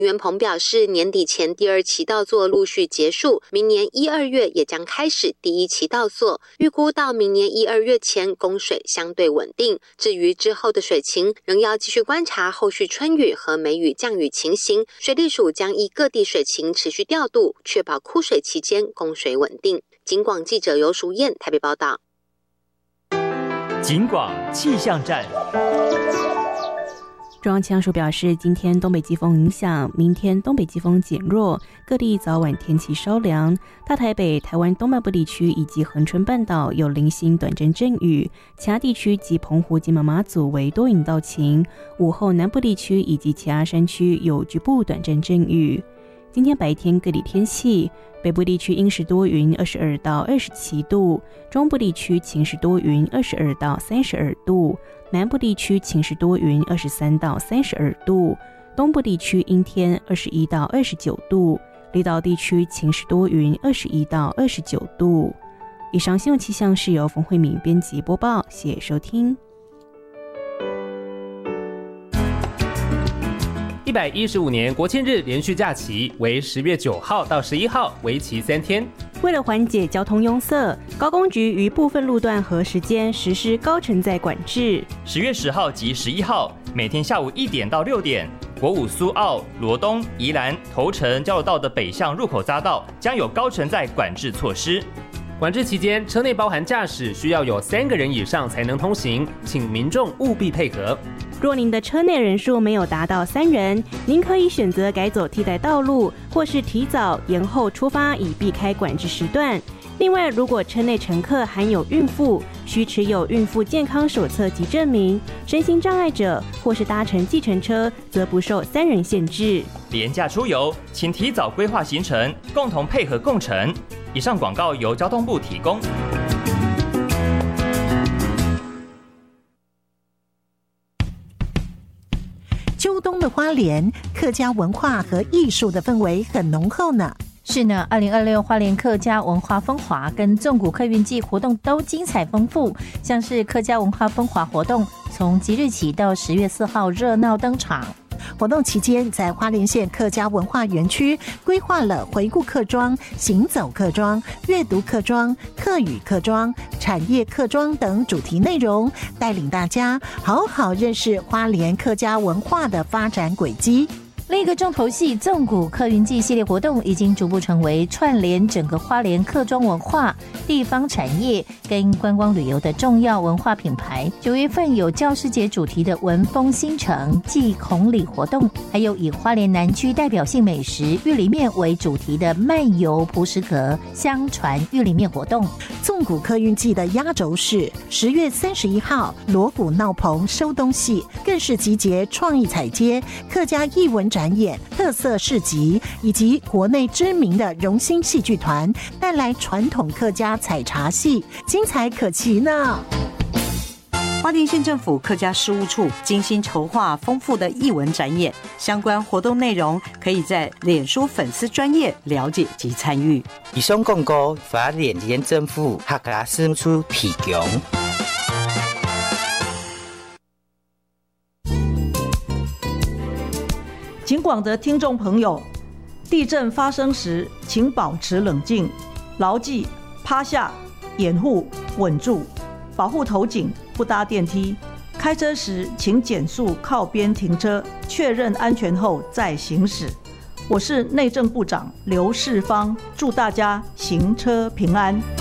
袁鹏表示，年底前第2期稻作陆续结束，明年1、2月也将开始第1期稻作，预估到明年1、2月前供水相对稳定。至于之后的水情，仍要继续观察后续春雨和梅雨降雨情形，水利署将依各地水情持续调度，确保枯水期间供水稳定。警广记者游淑燕台北报道。 警广气象站。 中央气象署表示，今天东北季风影响，明天东北季风减弱，各地早晚天气稍凉。大台北、台湾东半部地区以及恒春半岛有零星短阵阵雨，其他地区及澎湖、金门、马祖为多云到晴。午后南部地区以及其他山区有局部短阵阵雨。今天白天各地天气，北部地区阴时多云，22到27度；中部地区晴时多云，22到32度；南部地区晴时多云，23到32度；东部地区阴天，21到29度；离岛地区晴时多云，21到29度。以上新闻气象是由冯慧敏编辑播报，谢谢收听。 115年国庆日连续假期为10月9号到11号，为期3天。 为了缓解交通拥塞，高工局于部分路段和时间实施高承载管制。 10月10号及11号，每天下午1点到6点，国五苏澳、罗东、宜兰、头城交流道的北向入口匝道将有高承载管制措施。 管制期间，车内包含驾驶需要有3个人以上才能通行，请民众务必配合。 若您的车内人数没有达到3人，您可以选择改走替代道路，或是提早延后出发，以避开管制时段。另外，如果车内乘客含有孕妇，需持有孕妇健康手册及证明；身心障碍者或是搭乘计程车，则不受3人限制。 廉价出游，请提早规划行程，共同配合共乘。以上广告由交通部提供。 秋冬的花莲，客家文化和艺术的氛围很浓厚呢。 是呢，2026花莲客家文化风华跟纵谷客运季活动都精彩丰富，像是客家文化风华活动，从即日起到10月4号热闹登场。 活动期间，在花莲县客家文化园区规划了回顾客庄、行走客庄、阅读客庄、客语客庄、产业客庄等主题内容，带领大家好好认识花莲客家文化的发展轨迹。 另一个重头戏纵谷客运季系列活动已经逐步成为串联整个花莲客庄文化、地方产业跟观光旅游的重要文化品牌。9月份有教师节主题的文风新城暨孔礼活动，还有以花莲南区代表性美食玉里面为主题的漫游璞石阁相传玉里面活动。 纵谷客运季的压轴是10月31号锣鼓闹棚收东戏，更是集结创意彩街、客家艺文展演、特色市集以及国内知名的荣兴戏剧团，带来传统客家采茶戏，精彩可期呢。 花莲县政府客家事务处精心筹划丰富的艺文展演，相关活动内容可以在脸书粉丝专页了解及参与。 以上广告花莲县政府客家事务处提供。 警广的听众朋友，地震发生时，请保持冷静，牢记趴下、掩护、稳住，保护头颈，不搭电梯。开车时，请减速靠边停车，确认安全后再行驶。我是内政部长刘世芳，祝大家行车平安。